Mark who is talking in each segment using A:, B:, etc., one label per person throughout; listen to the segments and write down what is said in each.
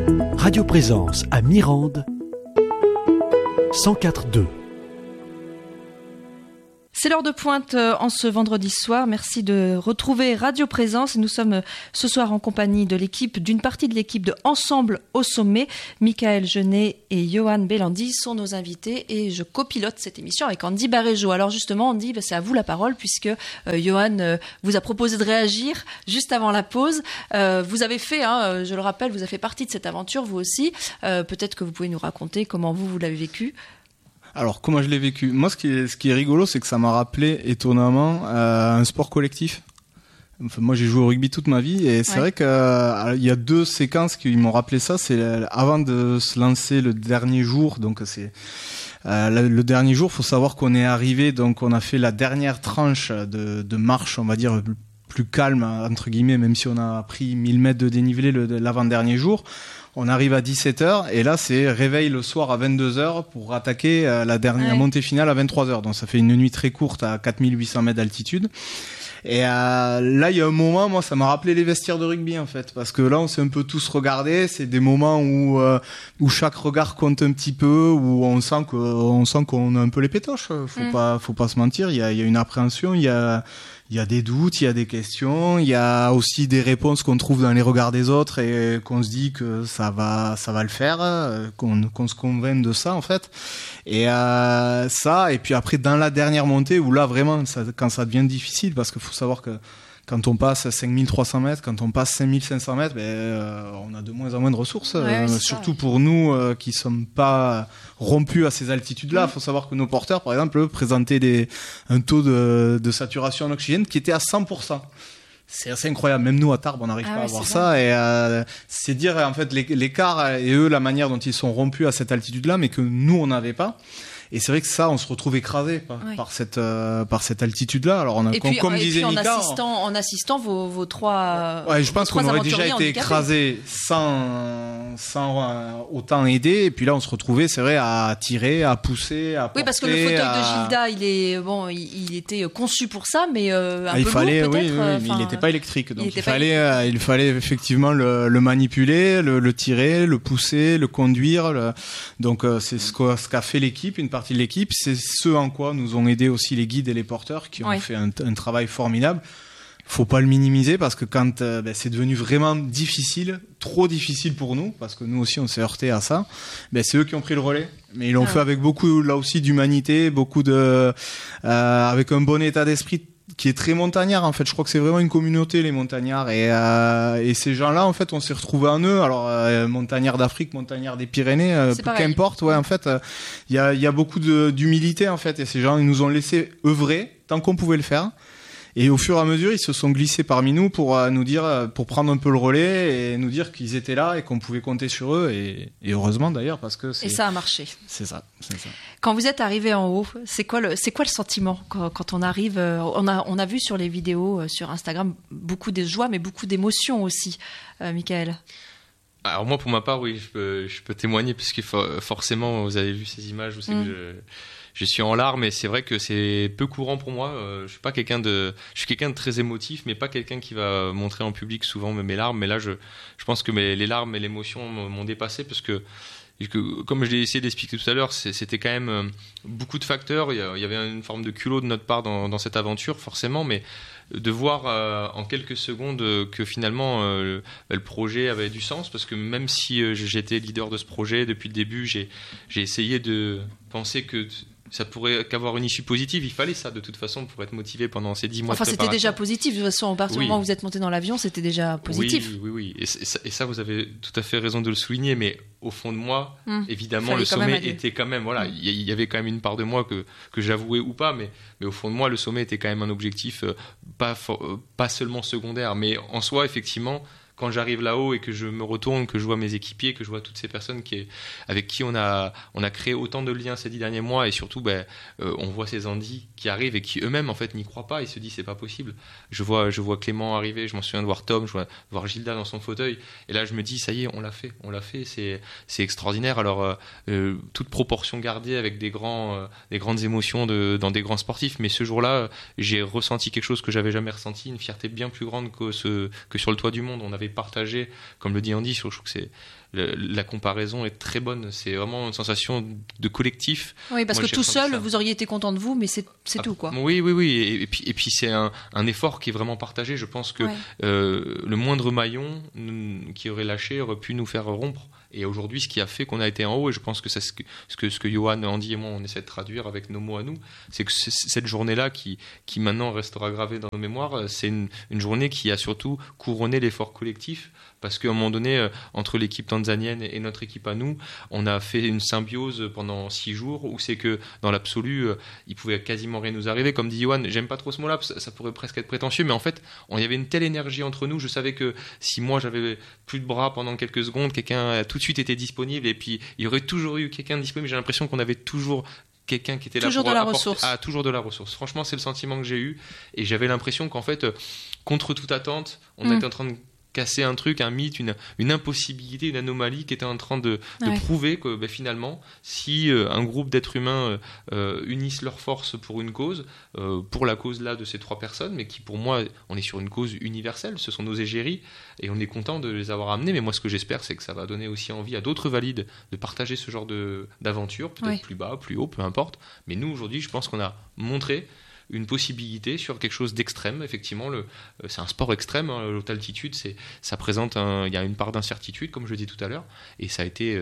A: Radio Présence à Mirande, 104.2.
B: C'est l'heure de pointe en ce vendredi soir. Merci de retrouver Radio Présence. Nous sommes ce soir en compagnie de l'équipe, d'une partie de l'équipe de Ensemble au sommet. Michael Genet et Johan Bellandi sont nos invités et je copilote cette émission avec Andy Baréjo. Alors justement, Andy, c'est à vous la parole puisque Johan vous a proposé de réagir juste avant la pause. Vous avez fait, je le rappelle, vous avez fait partie de cette aventure, vous aussi. Peut-être que vous pouvez nous raconter comment vous l'avez vécu.
C: Alors, comment je l'ai vécu ? Moi, ce qui est rigolo, c'est que ça m'a rappelé étonnamment un sport collectif. Enfin, moi, j'ai joué au rugby toute ma vie et c'est vrai qu'il y a deux séquences qui m'ont rappelé ça. C'est avant de se lancer le dernier jour. Donc, c'est le dernier jour. Faut savoir qu'on est arrivé. Donc, on a fait la dernière tranche de marche, on va dire plus calme entre guillemets, même si on a pris 1000 mètres de dénivelé l'avant-dernier jour. On arrive à 17h et là c'est réveil le soir à 22h pour attaquer la dernière montée finale à 23h. Donc ça fait une nuit très courte à 4800 mètres d'altitude. Et là il y a un moment, moi ça m'a rappelé les vestiaires de rugby en fait, parce que là on s'est un peu tous regardés. C'est des moments où chaque regard compte un petit peu, où on sent qu'on a un peu les pétoches. Faut pas se mentir. Il y a une appréhension, il y a des doutes, il y a des questions, il y a aussi des réponses qu'on trouve dans les regards des autres et qu'on se dit que ça va le faire, qu'on se convainc de ça en fait. Et ça, et puis après dans la dernière montée où là vraiment, quand ça devient difficile, parce qu'il faut savoir que quand on passe 5300 mètres, quand on passe 5500 mètres, on a de moins en moins de ressources, surtout pour nous qui sommes pas rompus à ces altitudes-là. Il faut savoir que nos porteurs, par exemple, présentaient un taux de saturation en oxygène qui était à 100%. C'est assez incroyable. Même nous, à Tarbes, on n'arrive pas à voir ça. Et c'est dire en fait l'écart et eux la manière dont ils sont rompus à cette altitude-là, mais que nous on n'avait pas. Et c'est vrai que ça, on se retrouve écrasé par cette altitude-là. Alors on a, comme disait Mika,
B: en assistant vos trois.
C: Je pense qu'on aurait déjà été écrasé sans autant aider. Et puis là, on se retrouvait, c'est vrai, à tirer, à pousser, à porter.
B: Oui, parce que le fauteuil de Gilda, il était conçu pour ça, mais un peu lourd peut-être.
C: Mais il n'était pas électrique, donc il fallait effectivement le manipuler, le tirer, le pousser, le conduire. Donc c'est ce qu'a fait l'équipe. Une partie de l'équipe, c'est ce en quoi nous ont aidé aussi les guides et les porteurs qui ont fait un travail formidable. Faut pas le minimiser parce que quand c'est devenu vraiment difficile, trop difficile pour nous, parce que nous aussi on s'est heurté à ça, c'est eux qui ont pris le relais. Mais ils l'ont fait avec beaucoup là aussi d'humanité, beaucoup avec un bon état d'esprit qui est très montagnard en fait. Je crois que c'est vraiment une communauté les montagnards et ces gens-là en fait on s'est retrouvés en eux. Alors montagnards d'Afrique, montagnards des Pyrénées, qu'importe. En fait il y a beaucoup d'humilité en fait et ces gens ils nous ont laissé œuvrer tant qu'on pouvait le faire. Et au fur et à mesure, ils se sont glissés parmi nous pour nous dire, pour prendre un peu le relais et nous dire qu'ils étaient là et qu'on pouvait compter sur eux. Et heureusement d'ailleurs, parce que
B: et ça a marché.
C: C'est ça.
B: Quand vous êtes arrivé en haut, c'est quoi le sentiment quand on arrive on a vu sur les vidéos sur Instagram beaucoup de joie, mais beaucoup d'émotions aussi, Michael.
D: Alors moi, pour ma part, oui, je peux témoigner puisque forcément, vous avez vu ces images, vous savez que je suis en larmes et c'est vrai que c'est peu courant pour moi. Je suis quelqu'un de très émotif, mais pas quelqu'un qui va montrer en public souvent mes larmes. Mais là, je pense que les larmes et l'émotion m'ont dépassé parce que comme je l'ai essayé d'expliquer tout à l'heure, c'était quand même beaucoup de facteurs. Il y avait une forme de culot de notre part dans cette aventure, forcément, mais de voir en quelques secondes que finalement le projet avait du sens, parce que même si j'étais leader de ce projet depuis le début, j'ai essayé de penser que ça pourrait qu'avoir une issue positive. Il fallait ça de toute façon pour être motivé pendant ces 10 mois de préparation.
B: C'était déjà positif de toute façon. À partir du moment où vous êtes monté dans l'avion, c'était déjà positif.
D: Oui. Et ça, vous avez tout à fait raison de le souligner. Mais au fond de moi, évidemment, le sommet était quand même. Voilà, il y avait quand même une part de moi que j'avouais ou pas, mais au fond de moi, le sommet était quand même un objectif pas seulement secondaire, mais en soi, effectivement. Quand j'arrive là-haut et que je me retourne, que je vois mes équipiers, que je vois toutes ces personnes avec qui on a créé autant de liens ces 10 derniers mois, et surtout on voit ces Andy qui arrivent et qui eux-mêmes en fait n'y croient pas, ils se disent c'est pas possible. Je vois Clément arriver, je m'en souviens de voir Tom, je vois voir Gilda dans son fauteuil, et là je me dis ça y est, on l'a fait, c'est extraordinaire. Alors toute proportion gardée avec des grandes émotions dans des grands sportifs, mais ce jour-là j'ai ressenti quelque chose que j'avais jamais ressenti, une fierté bien plus grande que sur le toit du monde. On avait les partager, comme le dit Andy, je trouve que la comparaison est très bonne. C'est vraiment une sensation de collectif.
B: Oui, parce
D: Moi,
B: que
D: j'ai
B: tout
D: ressenti
B: seul,
D: ça.
B: vous auriez été content de vous, mais c'est tout, quoi.
D: Oui. Et puis c'est un effort qui est vraiment partagé. Je pense que
B: Ouais.
D: le moindre maillon qui aurait lâché aurait pu nous faire rompre. Et aujourd'hui, ce qui a fait qu'on a été en haut, et je pense que c'est ce que Johan, Andy et moi, on essaie de traduire avec nos mots à nous, c'est que cette journée-là qui maintenant restera gravée dans nos mémoires, c'est une journée qui a surtout couronné l'effort collectif. Parce qu'à un moment donné, entre l'équipe tanzanienne et notre équipe à nous, on a fait une symbiose pendant 6 jours où c'est que dans l'absolu, il pouvait quasiment rien nous arriver. Comme dit Johan, j'aime pas trop ce mot-là, ça pourrait presque être prétentieux, mais en fait, il y avait une telle énergie entre nous. Je savais que si moi j'avais plus de bras pendant quelques secondes, quelqu'un a tout de suite été disponible, et puis il y aurait toujours eu quelqu'un disponible. J'ai l'impression qu'on avait toujours quelqu'un qui était là
B: Toujours
D: pour
B: de la
D: apporter-
B: ressource.
D: Ah, toujours de la ressource. Franchement, c'est le sentiment que j'ai eu, et j'avais l'impression qu'en fait, contre toute attente, on était en train de casser un truc, un mythe, une impossibilité, une anomalie qui était en train de
B: Ouais.
D: prouver que finalement, si un groupe d'êtres humains unissent leurs forces pour une cause, pour la cause là de ces 3 personnes, mais qui pour moi, on est sur une cause universelle, ce sont nos égéries, et on est content de les avoir amenés, mais moi ce que j'espère, c'est que ça va donner aussi envie à d'autres valides de partager ce genre d'aventure, peut-être
B: Ouais.
D: plus bas, plus haut, peu importe, mais nous aujourd'hui, je pense qu'on a montré une possibilité sur quelque chose d'extrême. Effectivement, c'est un sport extrême, hein, l'haute altitude, ça présente il y a une part d'incertitude, comme je le disais tout à l'heure, et ça a été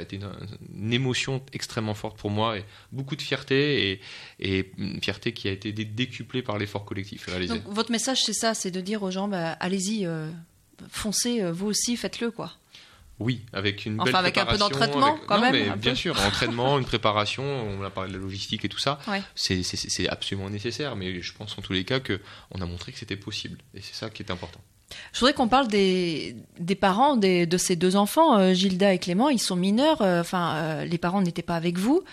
D: une émotion extrêmement forte pour moi, et beaucoup de fierté, et une fierté qui a été décuplée par l'effort collectif réalisé.
B: Donc, votre message, c'est ça, c'est de dire aux gens, allez-y, foncez, vous aussi, faites-le, quoi.
D: Oui, avec une
B: Enfin,
D: belle
B: avec un peu
D: préparation,
B: d'entraînement, quand
D: non,
B: même,
D: mais
B: un
D: bien
B: peu.
D: sûr, entraînement, une préparation, on a parlé de la logistique et tout ça,
B: Ouais.
D: c'est absolument nécessaire, mais je pense en tous les cas qu'on a montré que c'était possible, et c'est ça qui est important.
B: Je voudrais qu'on parle des parents de ces 2 enfants, Gilda et Clément. Ils sont mineurs. Les parents n'étaient pas avec vous.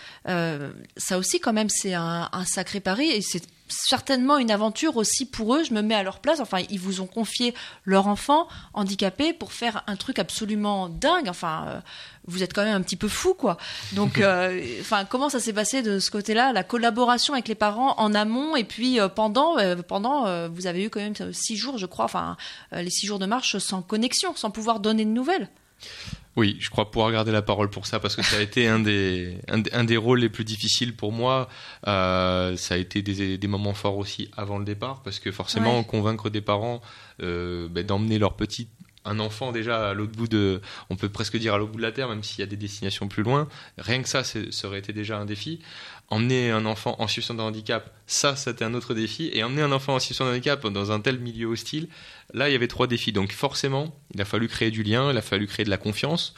B: Ça aussi, quand même, c'est un sacré pari. Et c'est certainement une aventure aussi pour eux. Je me mets à leur place. Enfin, ils vous ont confié leur enfant handicapé pour faire un truc absolument dingue. Vous êtes quand même un petit peu fou, quoi. Donc, comment ça s'est passé de ce côté-là, la collaboration avec les parents en amont, et puis pendant, vous avez eu quand même 6 jours, je crois, les 6 jours de marche sans connexion, sans pouvoir donner de nouvelles.
D: Oui, je crois pouvoir garder la parole pour ça, parce que ça a été un des rôles les plus difficiles pour moi. Ça a été des moments forts aussi avant le départ, parce que forcément,
B: Ouais.
D: convaincre des parents d'emmener un enfant déjà à l'autre bout on peut presque dire à l'autre bout de la terre, même s'il y a des destinations plus loin, rien que ça aurait été déjà un défi. Emmener un enfant en situation de handicap, ça c'était un autre défi, et emmener un enfant en situation de handicap dans un tel milieu hostile, là il y avait 3 défis. Donc forcément, il a fallu créer du lien, il a fallu créer de la confiance.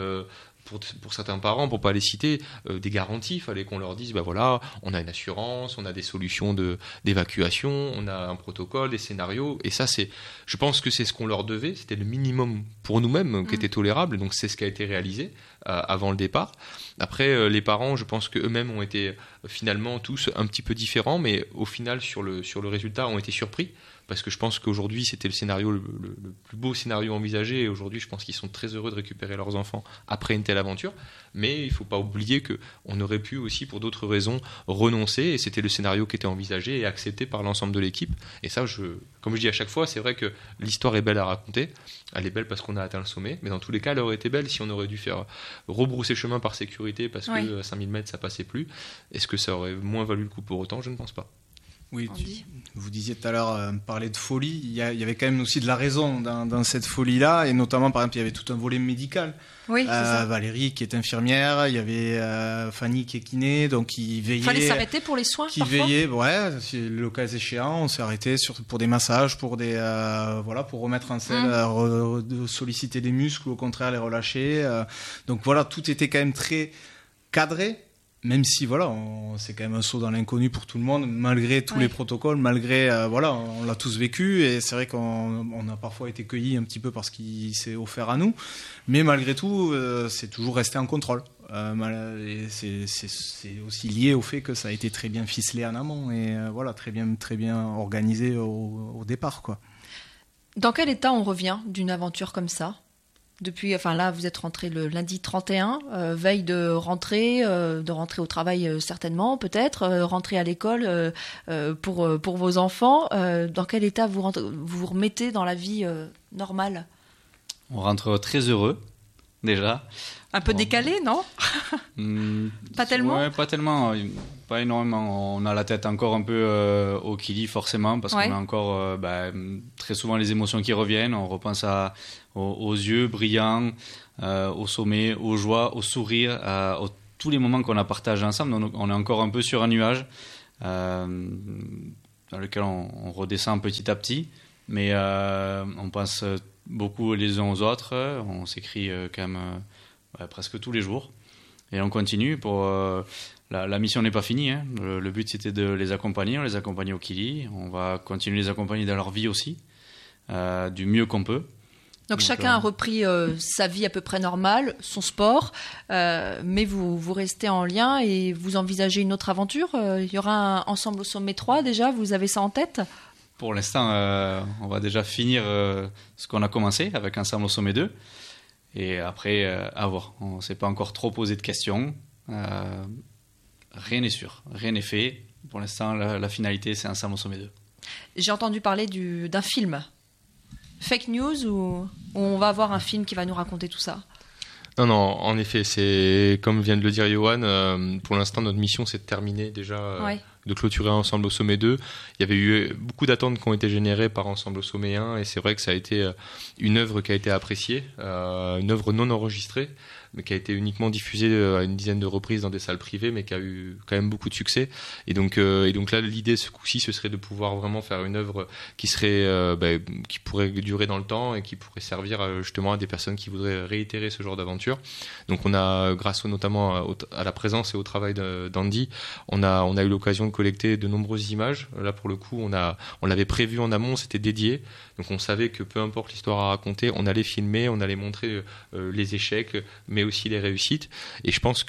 D: Pour certains parents, pour pas les citer, des garanties, il fallait qu'on leur dise, voilà, on a une assurance, on a des solutions d'évacuation, on a un protocole, des scénarios, et ça je pense que c'est ce qu'on leur devait, c'était le minimum pour nous-mêmes qui était tolérable, donc c'est ce qui a été réalisé avant le départ. Après, les parents, je pense qu'eux-mêmes ont été finalement tous un petit peu différents, mais au final, sur le résultat, ont été surpris. Parce que je pense qu'aujourd'hui, c'était le scénario, le plus beau scénario envisagé. Et aujourd'hui, je pense qu'ils sont très heureux de récupérer leurs enfants après une telle aventure. Mais il ne faut pas oublier qu'on aurait pu aussi, pour d'autres raisons, renoncer. Et c'était le scénario qui était envisagé et accepté par l'ensemble de l'équipe. Et ça, comme je dis à chaque fois, c'est vrai que l'histoire est belle à raconter. Elle est belle parce qu'on a atteint le sommet. Mais dans tous les cas, elle aurait été belle si on aurait dû faire rebrousser chemin par sécurité parce que 5000 mètres, ça passait plus. Est-ce que ça aurait moins valu le coup pour autant ? Je ne pense pas.
C: Oui, vous disiez tout à l'heure, parler de folie, il y avait quand même aussi de la raison dans cette folie-là, et notamment, par exemple, il y avait tout un volet médical.
B: Oui, c'est ça.
C: Valérie qui est infirmière, il y avait Fanny qui est kiné, donc ils veillaient.
B: Il fallait s'arrêter pour les soins,
C: qui
B: parfois.
C: veillaient, le cas échéant, on s'est arrêté pour des massages, pour pour remettre en selle, de solliciter des muscles, ou au contraire les relâcher. Donc voilà, tout était quand même très cadré. Même si c'est quand même un saut dans l'inconnu pour tout le monde, malgré tous les protocoles, malgré on l'a tous vécu, et c'est vrai qu'on a parfois été cueillis un petit peu par ce qui s'est offert à nous, mais malgré tout c'est toujours resté en contrôle. Et c'est aussi lié au fait que ça a été très bien ficelé en amont et très bien organisé au départ, quoi.
B: Dans quel état on revient d'une aventure comme ça ? Là, vous êtes rentré le lundi 31, veille de rentrer au travail certainement, peut-être, rentrer à l'école pour vos enfants. Dans quel état vous remettez dans la vie normale ?
E: On rentre très heureux, déjà.
B: Un peu décalé, non? Pas tellement?
E: Ouais, pas tellement, pas énormément. On a la tête encore un peu au Kili, forcément, parce qu'on a encore très souvent les émotions qui reviennent. On repense aux yeux brillants, au sommet, aux joies, aux sourires, tous les moments qu'on a partagés ensemble. Donc, on est encore un peu sur un nuage dans lequel on redescend petit à petit. Mais on pense beaucoup les uns aux autres. On s'écrit quand même presque tous les jours. Et on continue. La mission n'est pas finie. Hein. Le but, c'était de les accompagner. On les accompagne au Kili. On va continuer de les accompagner dans leur vie aussi, du mieux qu'on peut.
B: Donc chacun a repris sa vie à peu près normale, son sport, mais vous restez en lien et vous envisagez une autre aventure. Il y aura un Ensemble au sommet 3 déjà, vous avez ça en tête?
E: Pour l'instant, on va déjà finir ce qu'on a commencé avec Ensemble au sommet 2. Et après, à voir. On ne s'est pas encore trop posé de questions. Rien n'est sûr, rien n'est fait. Pour l'instant, la finalité, c'est Ensemble au sommet 2.
B: J'ai entendu parler d'un film. Fake news ou on va avoir un film qui va nous raconter tout ça?
D: Non, en effet, c'est comme vient de le dire Johan, pour l'instant notre mission c'est de terminer déjà, de clôturer Ensemble au sommet 2. Il y avait eu beaucoup d'attentes qui ont été générées par Ensemble au sommet 1 et c'est vrai que ça a été une œuvre qui a été appréciée, une œuvre non enregistrée, mais qui a été uniquement diffusée à une dizaine de reprises dans des salles privées, mais qui a eu quand même beaucoup de succès. Et donc là, l'idée ce coup-ci, ce serait de pouvoir vraiment faire une œuvre qui serait, qui pourrait durer dans le temps et qui pourrait servir justement à des personnes qui voudraient réitérer ce genre d'aventure. Donc on a, grâce notamment à la présence et au travail d'Andy, on a eu l'occasion de collecter de nombreuses images. Là, pour le coup, on l'avait prévu en amont, c'était dédié. Donc on savait que peu importe l'histoire à raconter, on allait filmer, on allait montrer les échecs, mais aussi les réussites. Et je pense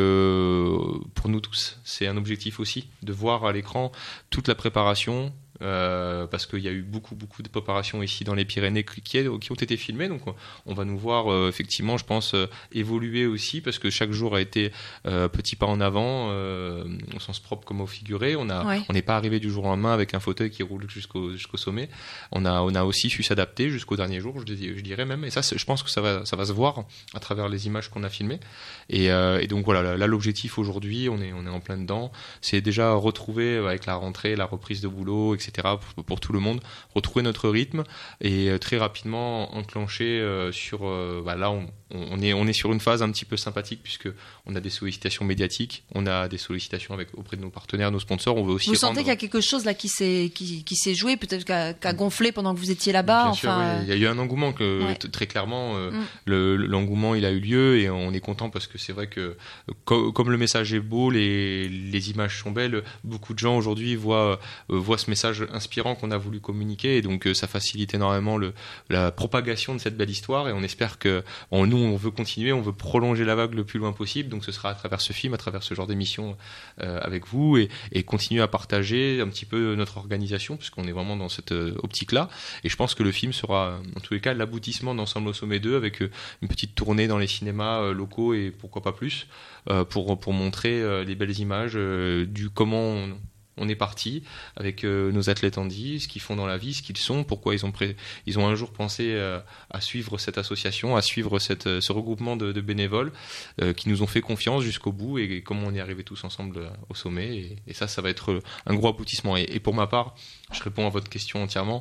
D: que pour nous tous, c'est un objectif aussi, de voir à l'écran toute la préparation, parce qu'il y a eu beaucoup de préparations ici dans les Pyrénées qui ont été filmées. Donc on va nous voir effectivement, je pense, évoluer aussi, parce que chaque jour a été petit pas en avant, au sens propre comme au figuré. On n'est pas arrivé du jour au lendemain avec un fauteuil qui roule jusqu'au sommet. On a aussi su s'adapter jusqu'au dernier jour, je dirais même. Et ça, je pense que ça va se voir à travers les images qu'on a filmées. Et donc voilà, là l'objectif aujourd'hui, on est en plein dedans. C'est déjà retrouver avec la rentrée, la reprise de boulot, etc. Pour tout le monde, retrouver notre rythme et très rapidement enclencher sur là on est sur une phase un petit peu sympathique, puisque on a des sollicitations médiatiques, on a des sollicitations auprès de nos partenaires, nos sponsors. On veut aussi
B: sentez qu'il y a quelque chose là qui s'est joué, peut-être qui a gonflé pendant que vous étiez là-bas?
D: Bien sûr, oui. Il y a eu un engouement très clairement. L'engouement il a eu lieu et on est content, parce que c'est vrai que comme le message est beau, les images sont belles. Beaucoup de gens aujourd'hui voient ce message inspirant qu'on a voulu communiquer, et donc ça facilite énormément la propagation de cette belle histoire. Et on espère que nous on veut continuer, on veut prolonger la vague le plus loin possible. Donc ce sera à travers ce film, à travers ce genre d'émission avec vous, et continuer à partager un petit peu notre organisation, puisqu'on est vraiment dans cette optique-là. Et je pense que le film sera en tous les cas l'aboutissement d'Ensemble au sommet 2, avec une petite tournée dans les cinémas locaux et pourquoi pas plus, pour montrer les belles images du comment on est parti avec nos athlètes Andy, ce qu'ils font dans la vie, ce qu'ils sont, pourquoi ils ont un jour pensé à suivre cette association, à suivre ce regroupement de bénévoles qui nous ont fait confiance jusqu'au bout, et comment on est arrivés tous ensemble au sommet. Et ça va être un gros aboutissement. Et pour ma part, je réponds à votre question entièrement.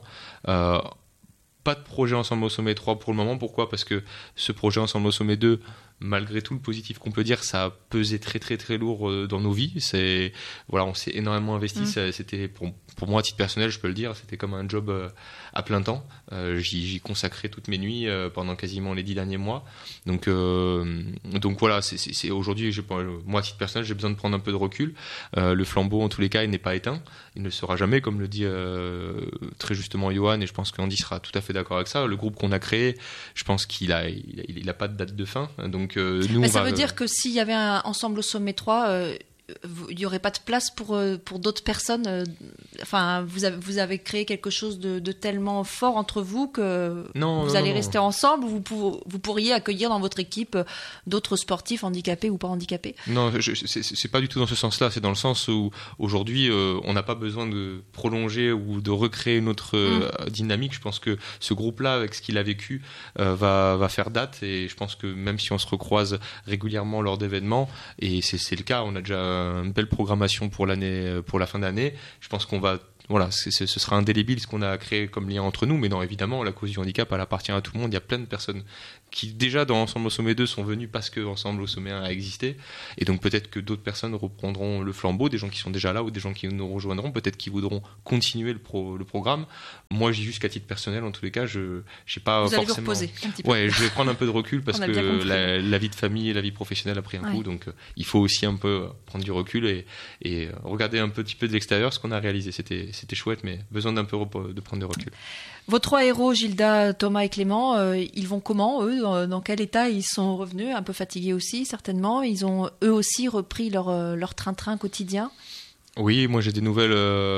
D: Pas de projet Ensemble au sommet 3 pour le moment. Pourquoi ? Parce que ce projet Ensemble au sommet 2, malgré tout le positif qu'on peut dire, ça a pesé très très très lourd dans nos vies. On s'est énormément investi. C'était pour moi, à titre personnel, je peux le dire, c'était comme un job à plein temps. J'y consacrais toutes mes nuits pendant quasiment les 10 derniers mois. Donc voilà, c'est aujourd'hui, moi à titre personnel, j'ai besoin de prendre un peu de recul. Le flambeau, en tous les cas, il n'est pas éteint. Il ne le sera jamais, comme le dit très justement Johan, et je pense qu'Andy sera tout à fait d'accord avec ça. Le groupe qu'on a créé, je pense qu'il a pas de date de fin. Donc nous,
B: ça veut dire que s'il y avait un Ensemble au sommet 3, il n'y aurait pas de place pour d'autres personnes vous avez créé quelque chose de tellement fort entre vous que vous allez rester ensemble, ou vous pourriez accueillir dans votre équipe d'autres sportifs handicapés ou pas handicapés?
D: Non, c'est pas du tout dans ce sens-là. C'est dans le sens où aujourd'hui, on n'a pas besoin de prolonger ou de recréer une autre dynamique. Je pense que ce groupe-là, avec ce qu'il a vécu, va faire date. Et je pense que même si on se recroise régulièrement lors d'événements, et c'est le cas, on a déjà une belle programmation pour la fin d'année. Je pense qu'on va ce sera indélébile ce qu'on a créé comme lien entre nous, mais non, évidemment, la cause du handicap, elle appartient à tout le monde. Il y a plein de personnes qui, déjà, dans Ensemble au Sommet 2, sont venues parce que Ensemble au Sommet 1 a existé. Et donc, peut-être que d'autres personnes reprendront le flambeau, des gens qui sont déjà là ou des gens qui nous rejoindront, peut-être qui voudront continuer le programme. Moi, je dis juste qu'à titre personnel, en tous les cas, je n'ai pas
B: vous
D: forcément.
B: Allez vous reposer un petit peu.
D: Ouais, je vais prendre un peu de recul parce que la vie de famille et la vie professionnelle a pris un coup. Donc, il faut aussi un peu prendre du recul et regarder un petit peu de l'extérieur ce qu'on a réalisé. C'était chouette, mais besoin d'un peu de prendre du recul.
B: Vos 3 héros, Gilda, Thomas et Clément, ils vont comment, eux? Dans quel état ils sont revenus? Un peu fatigués aussi, certainement. Ils ont, eux aussi, repris leur train-train quotidien?
D: Oui, moi j'ai des nouvelles,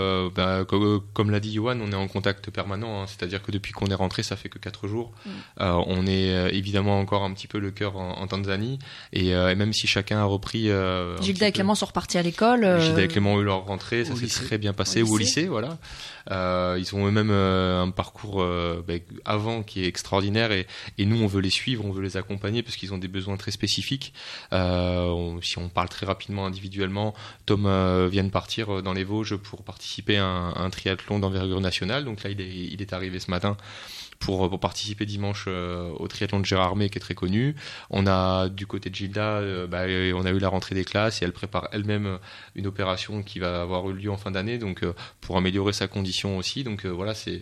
D: comme l'a dit Johan, on est en contact permanent, c'est-à-dire que depuis qu'on est rentré, ça fait que 4 jours. On est évidemment encore un petit peu le cœur en Tanzanie, et même si chacun a repris...
B: Gilda et Clément sont repartis à l'école.
D: Gilda et Clément ont eu leur rentrée, ça s'est très bien passé, ou au lycée, voilà. Ils ont eux-mêmes un parcours avant qui est extraordinaire, et nous on veut les suivre, on veut les accompagner parce qu'ils ont des besoins très spécifiques. Si on parle très rapidement individuellement, Tom vient de partir dans les Vosges pour participer à un triathlon d'envergure nationale. Donc là, il est arrivé ce matin pour participer dimanche au triathlon de Gérardmer qui est très connu. On a du côté de Gilda, on a eu la rentrée des classes et elle prépare elle-même une opération qui va avoir eu lieu en fin d'année, donc pour améliorer sa condition aussi. Donc c'est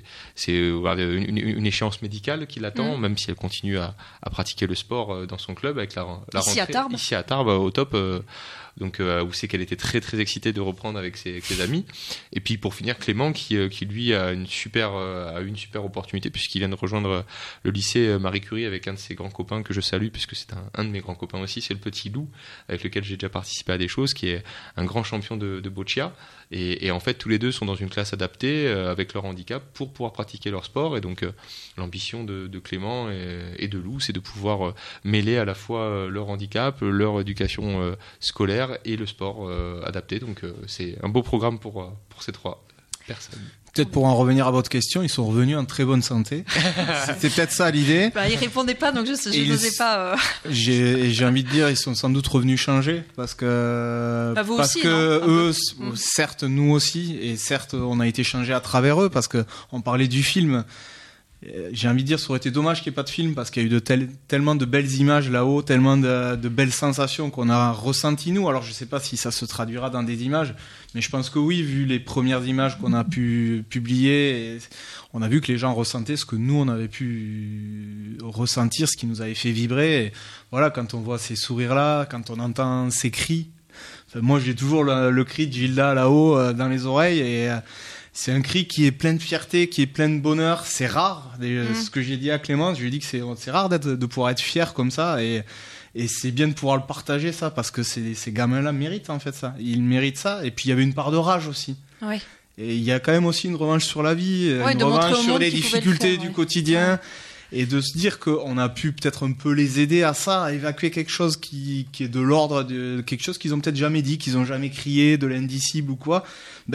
D: une échéance médicale qui l'attend, même si elle continue à pratiquer le sport dans son club avec la rentrée ici à Tarbes au top. Donc où c'est qu'elle était très très excitée de reprendre avec ses amis. Et puis pour finir, Clément qui lui a eu une super opportunité puisqu'il vient de rejoindre le lycée Marie Curie avec un de ses grands copains que je salue puisque c'est un de mes grands copains aussi, c'est le petit Lou avec lequel j'ai déjà participé à des choses, qui est un grand champion de boccia. Et en fait tous les deux sont dans une classe adaptée avec leur handicap pour pouvoir pratiquer leur sport. Et donc l'ambition de Clément et de Lou, c'est de pouvoir mêler à la fois leur handicap, leur éducation scolaire et le sport adapté. Donc c'est un beau programme pour ces 3 personnes.
C: Peut-être pour en revenir à votre question, ils sont revenus en très bonne santé. C'était peut-être ça l'idée.
B: Ils répondaient pas, donc je n'osais pas.
C: J'ai envie de dire, ils sont sans doute revenus changer parce que
B: vous
C: parce
B: aussi,
C: que eux, certes nous aussi, et certes on a été changés à travers eux parce que on parlait du film. J'ai envie de dire, ça aurait été dommage qu'il n'y ait pas de film parce qu'il y a eu tellement de belles images là-haut, tellement de belles sensations qu'on a ressenties nous. Alors je ne sais pas si ça se traduira dans des images, mais je pense que oui, vu les premières images qu'on a pu publier, on a vu que les gens ressentaient ce que nous on avait pu ressentir, ce qui nous avait fait vibrer. Et voilà, quand on voit ces sourires-là, quand on entend ces cris, moi j'ai toujours le cri de Gilda là-haut dans les oreilles et c'est un cri qui est plein de fierté, qui est plein de bonheur. C'est rare. Ce que j'ai dit à Clément, je lui ai dit que c'est rare de pouvoir être fier comme ça. Et c'est bien de pouvoir le partager, ça, parce que ces gamins-là méritent en fait ça. Ils méritent ça. Et puis il y avait une part de rage aussi.
B: Oui.
C: Et il y a quand même aussi une revanche sur la vie, une revanche sur les difficultés du quotidien. Ouais. Et de se dire qu'on a pu peut-être un peu les aider à ça, à évacuer quelque chose qui est de l'ordre de quelque chose qu'ils ont peut-être jamais dit, qu'ils ont jamais crié, de l'indicible ou quoi.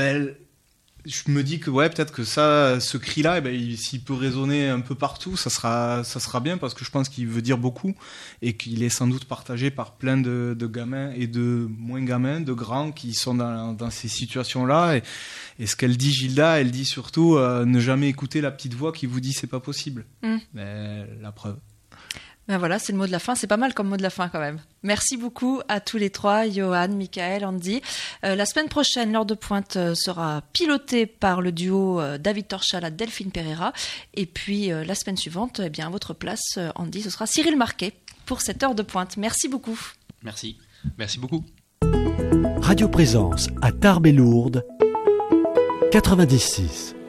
C: Je me dis que peut-être que ce cri-là, s'il peut résonner un peu partout, ça sera bien parce que je pense qu'il veut dire beaucoup et qu'il est sans doute partagé par plein de gamins et de moins gamins, de grands qui sont dans ces situations-là. Et ce qu'elle dit, Gilda, elle dit surtout ne jamais écouter la petite voix qui vous dit c'est pas possible. Mais la preuve.
B: Voilà, c'est le mot de la fin. C'est pas mal comme mot de la fin quand même. Merci beaucoup à tous les 3, Johan, Michael, Andy. La semaine prochaine, l'heure de pointe sera pilotée par le duo David Torchala, Delphine Pereira. Et puis la semaine suivante, à votre place, Andy, ce sera Cyril Marquet pour cette heure de pointe. Merci beaucoup.
E: Merci.
D: Merci beaucoup.
A: Radio Présence à Tarbes et Lourdes, 96.